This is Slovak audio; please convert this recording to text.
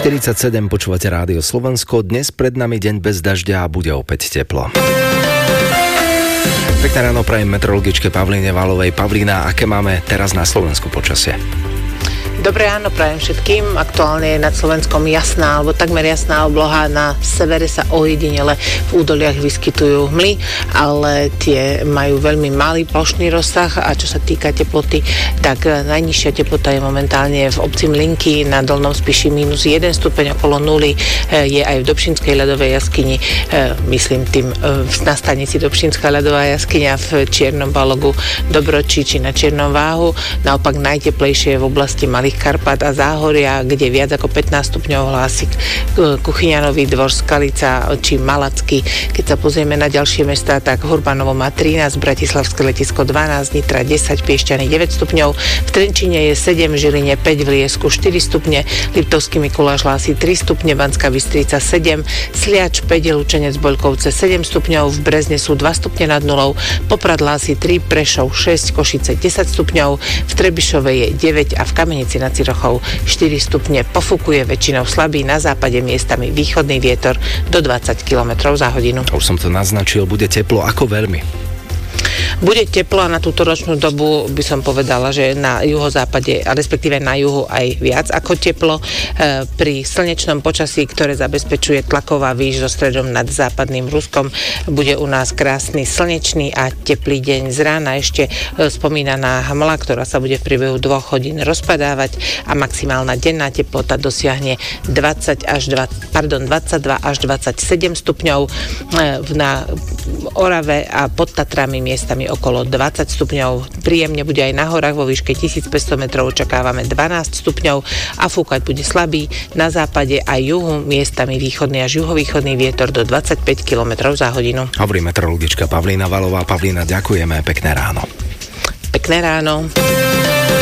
6:47, počúvate Rádio Slovensko. Dnes pred nami deň bez dažďa a bude opäť teplo. Pekné ráno prajem meteorologičke Pavline Valovej. Pavlína, aké máme teraz na Slovensku počasie? Dobré ráno prajem všetkým. Aktuálne je nad Slovenskom jasná, alebo takmer jasná obloha. Na severe sa ojedinele v údoliach vyskytujú hmly, ale tie majú veľmi malý plošný rozsah a čo sa týka teploty, tak najnižšia teplota je momentálne v obci Mlynky na Dolnom Spiši -1 stupeň, okolo nuly je aj v Dobšinskej ľadovej jaskyni, myslím tým na stanici Dobšinská ľadová jaskyňa v Čiernom Balogu, Dobročí či na Čiernom Váhu. Naopak najteplejšie je v oblasti Malých Karpat a Záhoria, kde viac ako 15 stupňov hlási Kuchyňanový Dvor, Skalica či Malacky. Keď sa pozrieme na ďalšie mestá, tak Hurbanovo má 13, Bratislavské letisko 12, Nitra 10, Piešťany 9 stupňov, v Trenčíne je 7, v Žiline 5, v Liesku 4 stupne, Liptovský Mikuláš hlási 3 stupne, Banská Bystrica 7, Sliač 5, Lučenec Boľkovce 7 stupňov, v Brezne sú 2 stupne nad nulou, Poprad hlási 3, Prešov 6, Košice 10 stupňov, v Trebišove je 9 a v Kamenici nad Cirochou 4 stupne. Pofúkuje väčšinou slabý, na západe miestami východný vietor do 20 km za hodinu. Už som to naznačil, bude teplo, ako veľmi? Bude teplo a na túto ročnú dobu by som povedala, že na juhozápade, a respektíve na juhu aj viac ako teplo. Pri slnečnom počasí, ktoré zabezpečuje tlaková výš so stredom nad západným Ruskom, bude u nás krásny slnečný a teplý deň. Z rána ešte spomínaná hmla, ktorá sa bude v priebehu 2 hodín rozpadávať a maximálna denná teplota dosiahne 22 až 27 stupňov. Na Orave a pod Tatrami miestami okolo 20 stupňov. Príjemne bude aj na horách, vo výške 1500 metrov očakávame 12 stupňov a fúkať bude slabý. Na západe a juhu miestami východný až juhovýchodný vietor do 25 km za hodinu. Hovorí meteorologička Pavlína Valová. Pavlína, ďakujeme, pekné ráno. Pekné ráno.